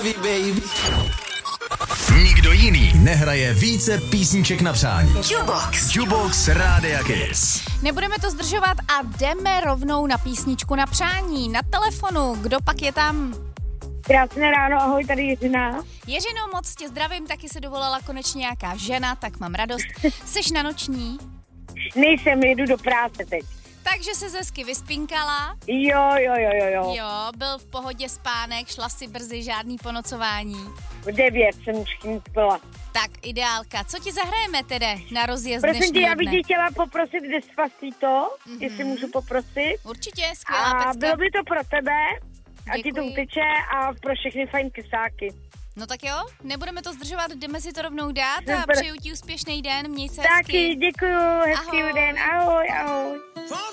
love you, baby. Nikdo jiný nehraje více písniček na přání. Jukebox. Jukebox Rádia Kiss. Nebudeme to zdržovat a jdeme rovnou na písničku na přání. Na telefonu, kdo pak je tam? Krásné ráno, ahoj, tady Jiřina. Jiřino, moc tě zdravím, taky se dovolala konečně nějaká žena, tak mám radost. Jseš na noční? Nejsem, jedu do práce teď. Takže se hezky vyspinkala? Jo. Jo, byl v pohodě spánek, šla si brzy, žádný ponocování. V 9 jsem už byla. Tak, ideálka. Co ti zahrajeme tedy na rozjezd Prosím tě, dnešního já bych dne? tě chtěla poprosit Despacito, jestli můžu poprosit. Určitě, skvělá A pecka. bylo by to pro tebe, a ti to Děkuji. uteče a pro všechny fajn kysáky. No tak jo, nebudeme to zdržovat, jdeme si to rovnou dát a Super. přeju ti úspěšný den, měj se Taky, hezky. děkuju, hezký Ahoj. den, ahoj.